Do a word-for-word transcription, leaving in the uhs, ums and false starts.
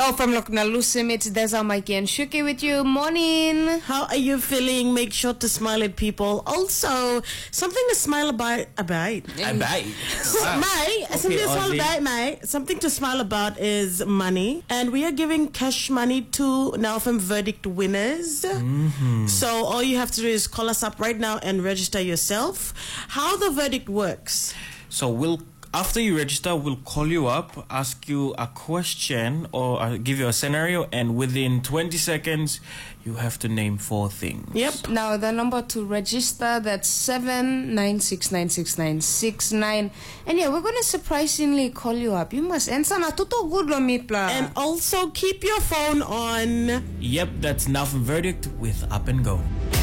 Now from Loknalusim, it's Deza, Mikey and Shuki with you. Morning. How are you feeling? Make sure to smile at people. Also, something to smile about. About. About. Wow. Mate, Okay, something to smile Ozzy. about, mate. Something to smile about is money. And we are giving cash money to Now F M Verdict winners. Mm-hmm. So all you have to do is call us up right now and register yourself. How the verdict works. So we'll after you register, we'll call you up, ask you a question or uh, give you a scenario, and within twenty seconds, you have to name four things. Yep. Now the number to register, that's seven nine six nine six nine six nine. And yeah, we're gonna surprisingly call you up. You must answer na tuto good lo mitla. And also keep your phone on. Yep, that's Now From Verdict with Up and Go.